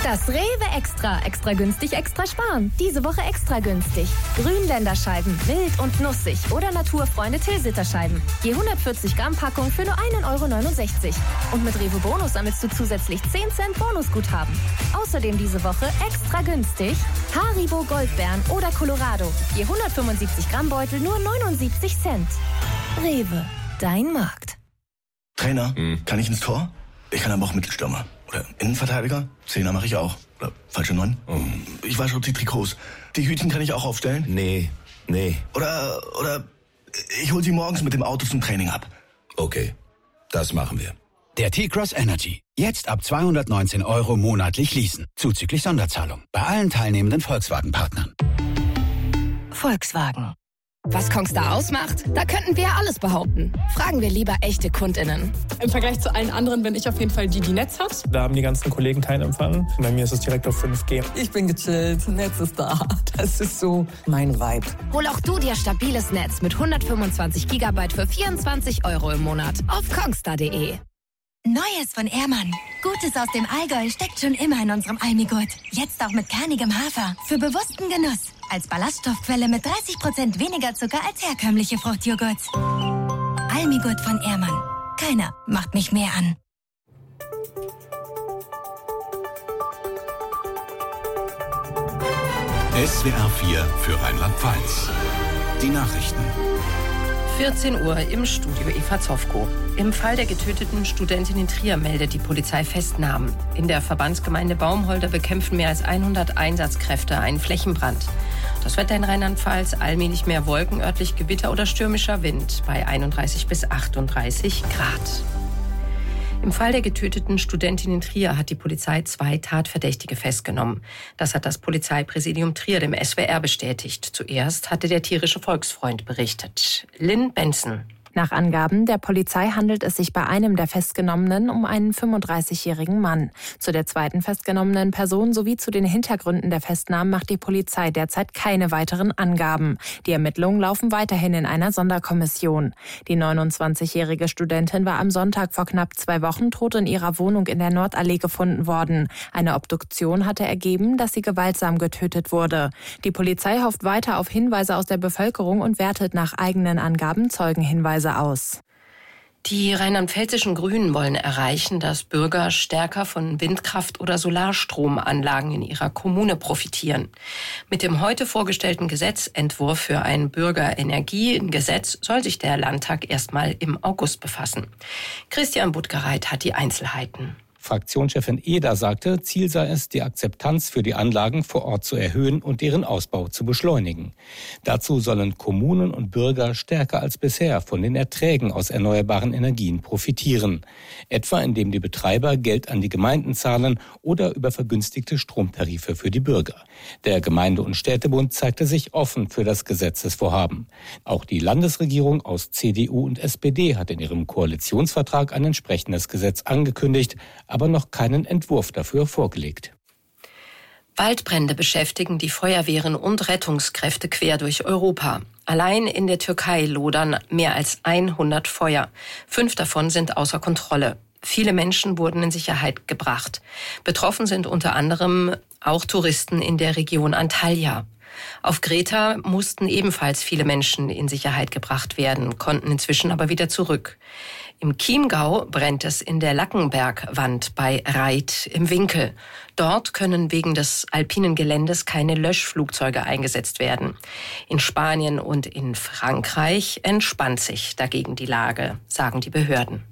Das Rewe Extra. Extra günstig, extra sparen. Diese Woche extra günstig. Grünländerscheiben, wild und nussig oder Naturfreunde Tilsiterscheiben. Je 140 Gramm Packung für nur 1,69 €. Und mit Rewe Bonus sammelst du zusätzlich 10 Cent Bonusguthaben. Außerdem diese Woche extra günstig Haribo Goldbeeren oder Colorado. Je 175 Gramm Beutel nur 79 Cent. Rewe, dein Markt. Trainer, kann ich ins Tor? Ich kann aber auch Mittelstürmer. Oder Innenverteidiger? Zehner mache ich auch. Oder falsche 9. Ich wasche auch die Trikots. Die Hütchen kann ich auch aufstellen? Nee. Oder ich hol sie morgens mit dem Auto zum Training ab. Okay, das machen wir. Der T-Cross Energy. Jetzt ab 219 € monatlich leasen. Zuzüglich Sonderzahlung. Bei allen teilnehmenden Volkswagen-Partnern. Volkswagen. Was Kongstar ausmacht? Da könnten wir alles behaupten. Fragen wir lieber echte KundInnen. Im Vergleich zu allen anderen bin ich auf jeden Fall die Netz hat. Da haben die ganzen Kollegen keinen Empfang. Bei mir ist es direkt auf 5G. Ich bin gechillt, Netz ist da. Das ist so mein Vibe. Hol auch du dir stabiles Netz mit 125 GB für 24 € im Monat auf kongstar.de. Neues von Ehrmann. Gutes aus dem Allgäu steckt schon immer in unserem Almigurt. Jetzt auch mit kernigem Hafer. Für bewussten Genuss. Als Ballaststoffquelle mit 30% weniger Zucker als herkömmliche Fruchtjoghurts. Almigurt von Ehrmann. Keiner macht mich mehr an. SWR 4 für Rheinland-Pfalz. Die Nachrichten. 14 Uhr im Studio Eva Zofko. Im Fall der getöteten Studentin in Trier meldet die Polizei Festnahmen. In der Verbandsgemeinde Baumholder bekämpfen mehr als 100 Einsatzkräfte einen Flächenbrand. Das Wetter in Rheinland-Pfalz, allmählich mehr Wolken, örtlich Gewitter oder stürmischer Wind bei 31 bis 38 Grad. Im Fall der getöteten Studentin in Trier hat die Polizei 2 Tatverdächtige festgenommen. Das hat das Polizeipräsidium Trier dem SWR bestätigt. Zuerst hatte der tierische Volksfreund berichtet. Lynn Benson. Nach Angaben der Polizei handelt es sich bei einem der Festgenommenen um einen 35-jährigen Mann. Zu der zweiten festgenommenen Person sowie zu den Hintergründen der Festnahmen macht die Polizei derzeit keine weiteren Angaben. Die Ermittlungen laufen weiterhin in einer Sonderkommission. Die 29-jährige Studentin war am Sonntag vor knapp 2 Wochen tot in ihrer Wohnung in der Nordallee gefunden worden. Eine Obduktion hatte ergeben, dass sie gewaltsam getötet wurde. Die Polizei hofft weiter auf Hinweise aus der Bevölkerung und wertet nach eigenen Angaben Zeugenhinweise aus. Die rheinland-pfälzischen Grünen wollen erreichen, dass Bürger stärker von Windkraft- oder Solarstromanlagen in ihrer Kommune profitieren. Mit dem heute vorgestellten Gesetzentwurf für ein Bürgerenergiegesetz soll sich der Landtag erstmal im August befassen. Christian Buttgereit hat die Einzelheiten. Fraktionschefin Eder sagte, Ziel sei es, die Akzeptanz für die Anlagen vor Ort zu erhöhen und deren Ausbau zu beschleunigen. Dazu sollen Kommunen und Bürger stärker als bisher von den Erträgen aus erneuerbaren Energien profitieren. Etwa indem die Betreiber Geld an die Gemeinden zahlen oder über vergünstigte Stromtarife für die Bürger. Der Gemeinde- und Städtebund zeigte sich offen für das Gesetzesvorhaben. Auch die Landesregierung aus CDU und SPD hat in ihrem Koalitionsvertrag ein entsprechendes Gesetz angekündigt, aber noch keinen Entwurf dafür vorgelegt. Waldbrände beschäftigen die Feuerwehren und Rettungskräfte quer durch Europa. Allein in der Türkei lodern mehr als 100 Feuer. 5 davon sind außer Kontrolle. Viele Menschen wurden in Sicherheit gebracht. Betroffen sind unter anderem auch Touristen in der Region Antalya. Auf Kreta mussten ebenfalls viele Menschen in Sicherheit gebracht werden, konnten inzwischen aber wieder zurück. Im Chiemgau brennt es in der Lackenbergwand bei Reit im Winkel. Dort können wegen des alpinen Geländes keine Löschflugzeuge eingesetzt werden. In Spanien und in Frankreich entspannt sich dagegen die Lage, sagen die Behörden.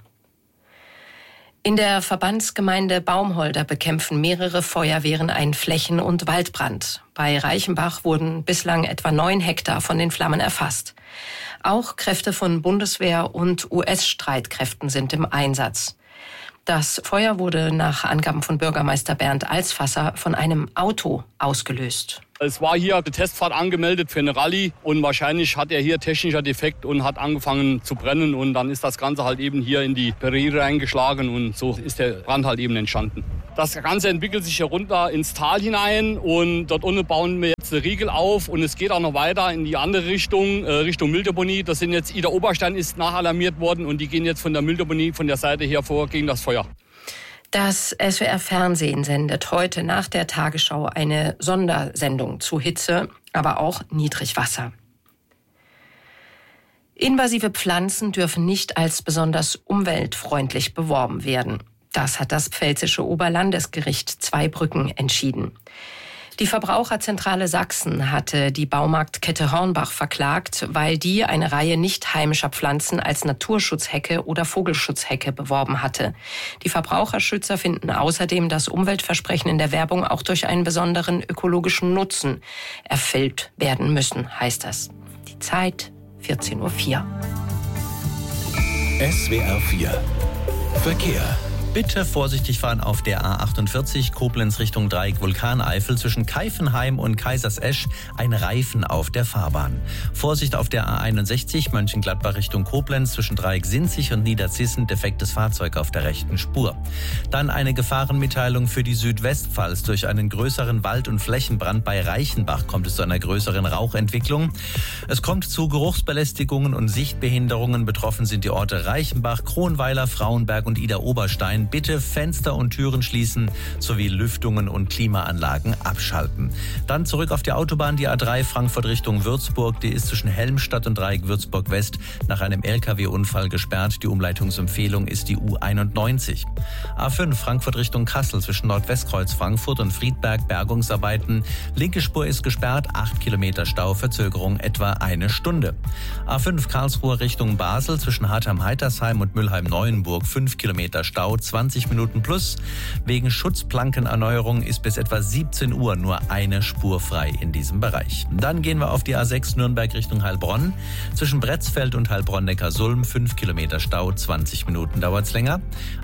In der Verbandsgemeinde Baumholder bekämpfen mehrere Feuerwehren einen Flächen- und Waldbrand. Bei Reichenbach wurden bislang etwa 9 Hektar von den Flammen erfasst. Auch Kräfte von Bundeswehr und US-Streitkräften sind im Einsatz. Das Feuer wurde nach Angaben von Bürgermeister Bernd Alsfasser von einem Auto ausgelöst. Es war hier eine Testfahrt angemeldet für eine Rallye und wahrscheinlich hat er hier technischer Defekt und hat angefangen zu brennen und dann ist das Ganze halt eben hier in die Barriere reingeschlagen und so ist der Brand halt eben entstanden. Das Ganze entwickelt sich hier runter ins Tal hinein und dort unten bauen wir jetzt eine Riegel auf und es geht auch noch weiter in die andere Richtung, Richtung Mülldeponie. Das sind jetzt, Ida Oberstein ist nachalarmiert worden und die gehen jetzt von der Mülldeponie von der Seite her vor gegen das Feuer. Das SWR-Fernsehen sendet heute nach der Tagesschau eine Sondersendung zu Hitze, aber auch Niedrigwasser. Invasive Pflanzen dürfen nicht als besonders umweltfreundlich beworben werden. Das hat das Pfälzische Oberlandesgericht Zweibrücken entschieden. Die Verbraucherzentrale Sachsen hatte die Baumarktkette Hornbach verklagt, weil die eine Reihe nicht heimischer Pflanzen als Naturschutzhecke oder Vogelschutzhecke beworben hatte. Die Verbraucherschützer finden außerdem, dass Umweltversprechen in der Werbung auch durch einen besonderen ökologischen Nutzen erfüllt werden müssen, heißt das. Die Zeit 14:04 Uhr. SWR 4 Verkehr. Bitte vorsichtig fahren auf der A48 Koblenz Richtung Dreieck Vulkaneifel zwischen Keifenheim und Kaisersesch ein Reifen auf der Fahrbahn. Vorsicht auf der A61 Mönchengladbach Richtung Koblenz zwischen Dreieck Sinzig und Niederzissen defektes Fahrzeug auf der rechten Spur. Dann eine Gefahrenmitteilung für die Südwestpfalz. Durch einen größeren Wald- und Flächenbrand bei Reichenbach kommt es zu einer größeren Rauchentwicklung. Es kommt zu Geruchsbelästigungen und Sichtbehinderungen. Betroffen sind die Orte Reichenbach, Kronweiler, Frauenberg und Idar-Oberstein. Bitte Fenster und Türen schließen sowie Lüftungen und Klimaanlagen abschalten. Dann zurück auf die Autobahn, die A3 Frankfurt Richtung Würzburg. Die ist zwischen Helmstadt und Dreieck Würzburg West nach einem LKW-Unfall gesperrt. Die Umleitungsempfehlung ist die U91. A5 Frankfurt Richtung Kassel zwischen Nordwestkreuz Frankfurt und Friedberg Bergungsarbeiten. Linke Spur ist gesperrt, 8 Kilometer Stau, Verzögerung etwa eine Stunde. A5 Karlsruhe Richtung Basel zwischen Hartheim-Heitersheim und Mülheim-Neuenburg 5 Kilometer Stau, 20 Minuten plus. Wegen Schutzplankenerneuerung ist bis etwa 17 Uhr nur eine Spur frei in diesem Bereich. Dann gehen wir auf die A6 Nürnberg Richtung Heilbronn. Zwischen Bretzfeld und Heilbronn-Neckarsulm 5 Kilometer Stau, 20 Minuten dauert's länger.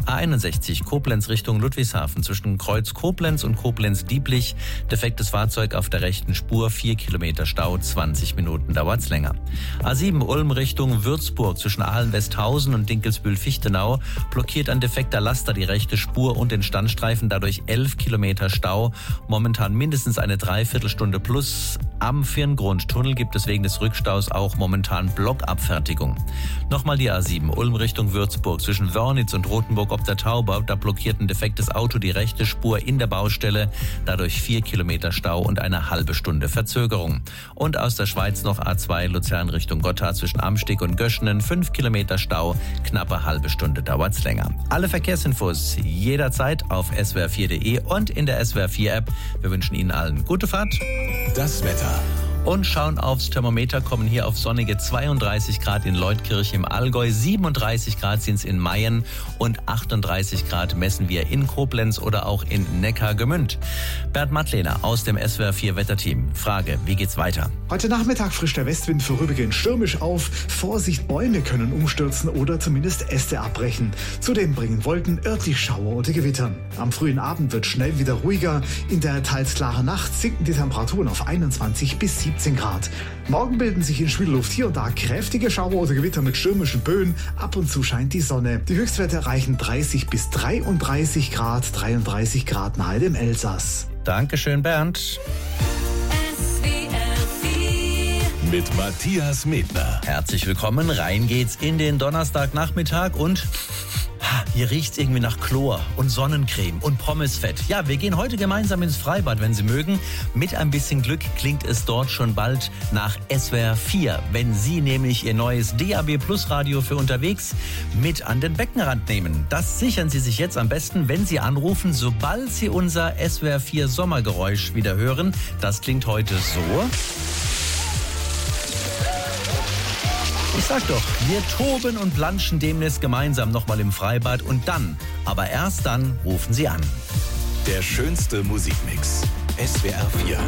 A61 Koblenz Richtung Ludwigshafen zwischen Kreuz Koblenz und Koblenz-Dieblich. Defektes Fahrzeug auf der rechten Spur, 4 Kilometer Stau, 20 Minuten dauert's länger. A7 Ulm Richtung Würzburg zwischen Ahlen-Westhausen und Dinkelsbühl-Fichtenau blockiert ein defekter Laster die rechte Spur und den Standstreifen, dadurch 11 Kilometer Stau. Momentan mindestens eine Dreiviertelstunde plus. Am Firngrundtunnel gibt es wegen des Rückstaus auch momentan Blockabfertigung. Nochmal die A7 Ulm Richtung Würzburg zwischen Wörnitz und Rothenburg ob der Tauber. Da blockiert ein defektes Auto die rechte Spur in der Baustelle. Dadurch 4 Kilometer Stau und eine halbe Stunde Verzögerung. Und aus der Schweiz noch A2 Luzern Richtung Gotthard zwischen Amsteg und Göschenen 5 Kilometer Stau. Knappe halbe Stunde dauert's länger. Alle Verkehrsinfos jederzeit auf swr4.de und in der SWR4-App. Wir wünschen Ihnen allen gute Fahrt. Das Wetter. Und schauen aufs Thermometer, kommen hier auf sonnige 32 Grad in Leutkirch im Allgäu, 37 Grad sind es in Mayen und 38 Grad messen wir in Koblenz oder auch in Neckargemünd. Bernd Mattlehner aus dem SWR4 Wetterteam. Frage, wie geht's weiter? Heute Nachmittag frischt der Westwind vorübergehend stürmisch auf. Vorsicht, Bäume können umstürzen oder zumindest Äste abbrechen. Zudem bringen Wolken örtlich Schauer oder Gewitter. Am frühen Abend wird schnell wieder ruhiger. In der teils klaren Nacht sinken die Temperaturen auf 21 bis 17 Grad. Morgen bilden sich in Schwülluft hier und da kräftige Schauer oder Gewitter mit stürmischen Böen. Ab und zu scheint die Sonne. Die Höchstwerte erreichen 30 bis 33 Grad, 33 Grad nahe dem Elsass. Dankeschön, Bernd. Mit Matthias Medner. Herzlich willkommen, rein geht's in den Donnerstagnachmittag und hier riecht's irgendwie nach Chlor und Sonnencreme und Pommesfett. Ja, wir gehen heute gemeinsam ins Freibad, wenn Sie mögen. Mit ein bisschen Glück klingt es dort schon bald nach SWR 4, wenn Sie nämlich Ihr neues DAB Plus Radio für unterwegs mit an den Beckenrand nehmen. Das sichern Sie sich jetzt am besten, wenn Sie anrufen, sobald Sie unser SWR 4 Sommergeräusch wieder hören. Das klingt heute so. Ich sag doch, wir toben und planschen demnächst gemeinsam nochmal im Freibad und dann, aber erst dann, rufen Sie an. Der schönste Musikmix. SWR 4.